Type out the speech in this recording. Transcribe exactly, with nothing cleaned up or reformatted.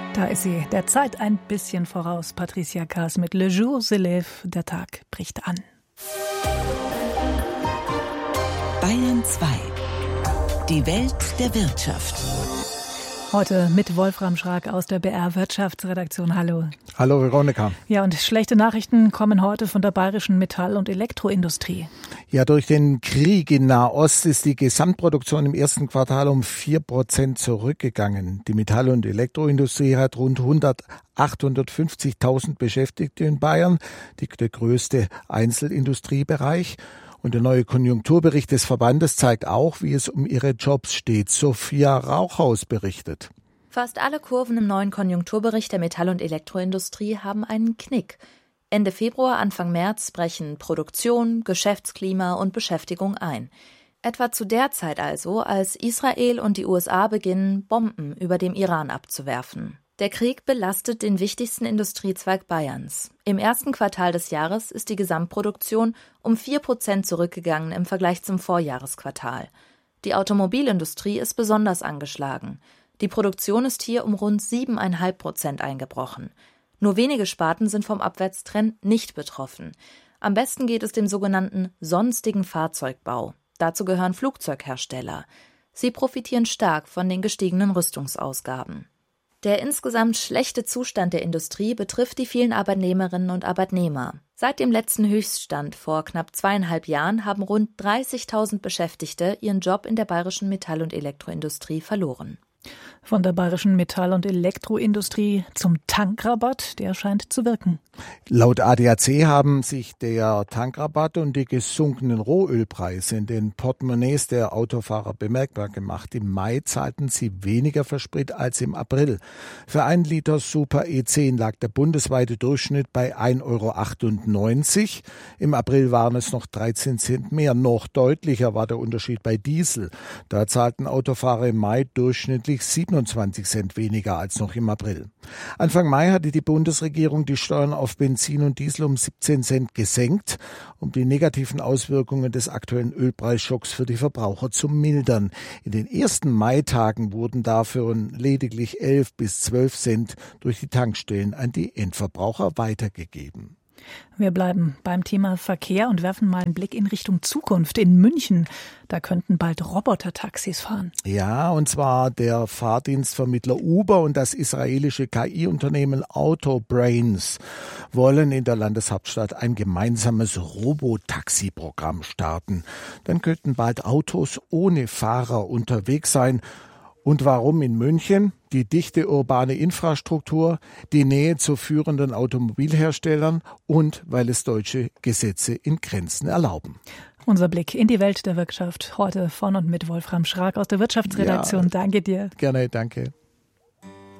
Da ist sie, der Zeit ein bisschen voraus. Patricia Kaas mit Le Jour se lève, der Tag bricht an. Bayern zwei. Die Welt der Wirtschaft. Heute mit Wolfram Schrag aus der B R Wirtschaftsredaktion. Hallo. Hallo Veronika. Ja, und schlechte Nachrichten kommen heute von der bayerischen Metall- und Elektroindustrie. Ja, durch den Krieg in Nahost ist die Gesamtproduktion im ersten Quartal um vier Prozent zurückgegangen. Die Metall- und Elektroindustrie hat rund achthundertfünfzigtausend Beschäftigte in Bayern, die, der größte Einzelindustriebereich. Und der neue Konjunkturbericht des Verbandes zeigt auch, wie es um ihre Jobs steht. Sophia Rauchhaus berichtet. Fast alle Kurven im neuen Konjunkturbericht der Metall- und Elektroindustrie haben einen Knick. Ende Februar, Anfang März brechen Produktion, Geschäftsklima und Beschäftigung ein. Etwa zu der Zeit also, als Israel und die U S A beginnen, Bomben über dem Iran abzuwerfen. Der Krieg belastet den wichtigsten Industriezweig Bayerns. Im ersten Quartal des Jahres ist die Gesamtproduktion um vier Prozent zurückgegangen im Vergleich zum Vorjahresquartal. Die Automobilindustrie ist besonders angeschlagen. Die Produktion ist hier um rund sieben Komma fünf Prozent eingebrochen. Nur wenige Sparten sind vom Abwärtstrend nicht betroffen. Am besten geht es dem sogenannten sonstigen Fahrzeugbau. Dazu gehören Flugzeughersteller. Sie profitieren stark von den gestiegenen Rüstungsausgaben. Der insgesamt schlechte Zustand der Industrie betrifft die vielen Arbeitnehmerinnen und Arbeitnehmer. Seit dem letzten Höchststand vor knapp zweieinhalb Jahren haben rund dreißigtausend Beschäftigte ihren Job in der bayerischen Metall- und Elektroindustrie verloren. Von der bayerischen Metall- und Elektroindustrie zum Tankrabatt, der scheint zu wirken. Laut A D A C haben sich der Tankrabatt und die gesunkenen Rohölpreise in den Portemonnaies der Autofahrer bemerkbar gemacht. Im Mai zahlten sie weniger für Sprit als im April. Für einen Liter Super E zehn lag der bundesweite Durchschnitt bei ein Euro achtundneunzig. Im April waren es noch dreizehn Cent mehr. Noch deutlicher war der Unterschied bei Diesel. Da zahlten Autofahrer im Mai durchschnittlich siebenundzwanzig Cent weniger als noch im April. Anfang Mai hatte die Bundesregierung die Steuern auf Benzin und Diesel um siebzehn Cent gesenkt, um die negativen Auswirkungen des aktuellen Ölpreisschocks für die Verbraucher zu mildern. In den ersten Maitagen wurden dafür lediglich elf bis zwölf Cent durch die Tankstellen an die Endverbraucher weitergegeben. Wir bleiben beim Thema Verkehr und werfen mal einen Blick in Richtung Zukunft. In München, da könnten bald Roboter-Taxis fahren. Ja, und zwar der Fahrdienstvermittler Uber und das israelische K I-Unternehmen Autobrains wollen in der Landeshauptstadt ein gemeinsames Robotaxi-Programm starten. Dann könnten bald Autos ohne Fahrer unterwegs sein. Und warum in München? Die dichte urbane Infrastruktur, die Nähe zu führenden Automobilherstellern und weil es deutsche Gesetze in Grenzen erlauben. Unser Blick in die Welt der Wirtschaft heute von und mit Wolfram Schrag aus der Wirtschaftsredaktion. Ja, danke dir. Gerne, danke.